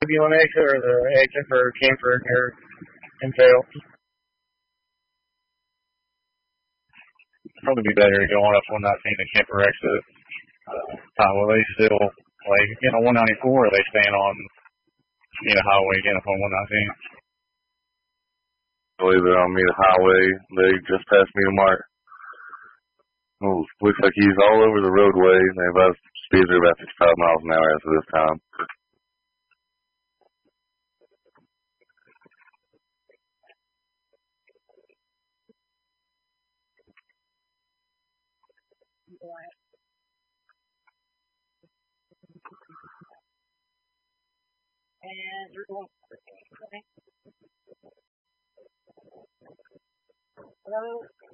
You on exit or the exit for camper here in Phelps? Probably be better going up 119 to camper exit. Will they still, 194, or are they staying on, highway again up on 119? I believe they're on Meta Highway. They just passed Meta Mart. Oh, looks like he's all over the roadway. They have speeds are about 55 miles an hour as of this time. And you're going. Hello?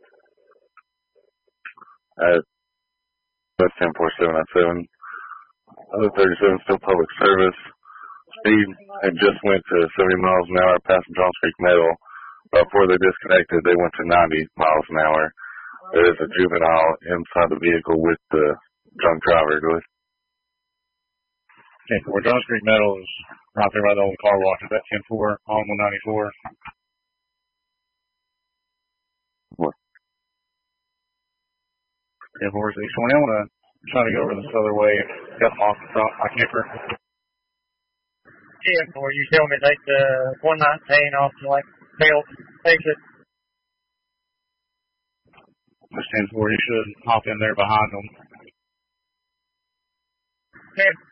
That's 104797. Other 37 still public service. Speed had just went to 70 miles an hour passing Johns Creek Metal. Before they disconnected, they went to 90 miles an hour. There is a juvenile inside the vehicle with the drunk driver. Go ahead. Okay, where Johns Creek Metal is right there by the old car wash. Is that 10-4 on 194? What? 10-4 620. I want to try to go over this other way. Got them off the front. I can't. 10-4, you tell me take the 119 off to Phelps exit. This 10-4, you should hop in there behind them. 10